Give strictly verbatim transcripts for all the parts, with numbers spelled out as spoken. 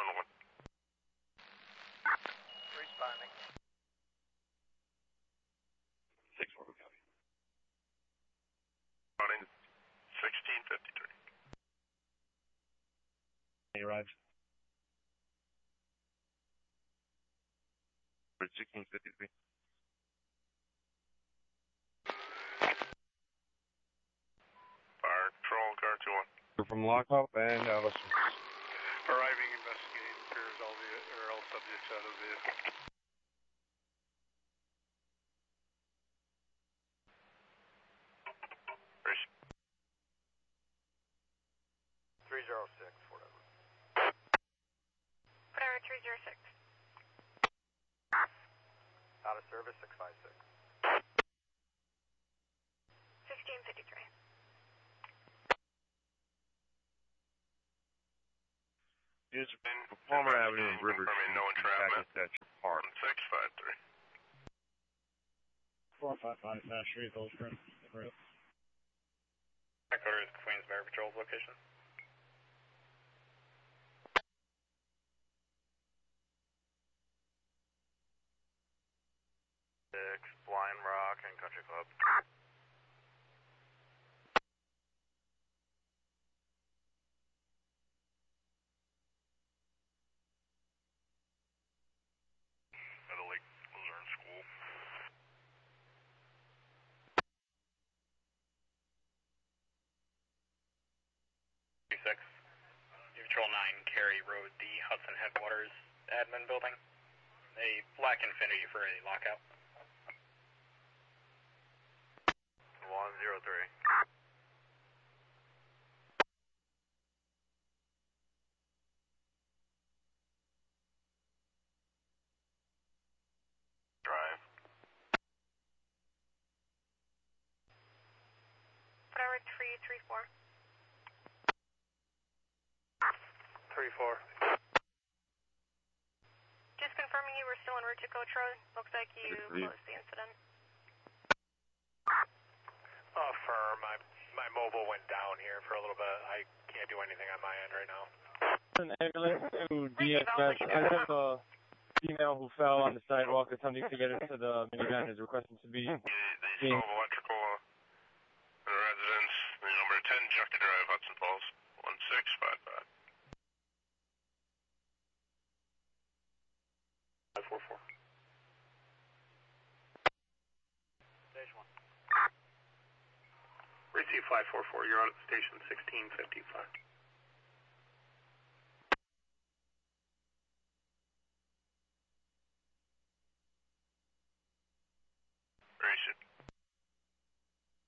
one one. Responding. six one, copy. Running sixteen fifty-three. He arrived. sixteen fifty-three. Fire control, car two one. We're from lockup and Allison. Arriving, investigating, clears all the or all subjects out of the vehicle. three zero six, whatever. Whatever, three zero six. Out of service, six five six. sixteen fifty-three. Use Palmer Avenue and River Street. No entrapment. Park. six five three. four five five Nash Street, Old Spring. Headquarters, Queensbury Patrol's location. Six, Blind Rock and Country Club. Meadow Lake Lutheran School. six, Patrol nine, Cary Road, the Hudson Headwaters Admin Building. A black Infinity for a lockout. one zero three. Drive. Whatever, three three four. three four. Just confirming you were still en route to Coach Road. Looks like you closed the incident. Affirm. My, my mobile went down here for a little bit. I can't do anything on my end right now. An ambulance to D S S. I have a female who fell on the sidewalk attempting to get into the minivan is requesting to be They seen. solve electrical uh, in a residence. The number ten, Jucker Drive, Hudson Falls. one six five five. five four four. Station one. Receive five four four. You're out at station sixteen fifty-five. Race it.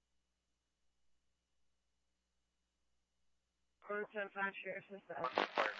Quarter ten five, Sheriff's Dispatch. Fire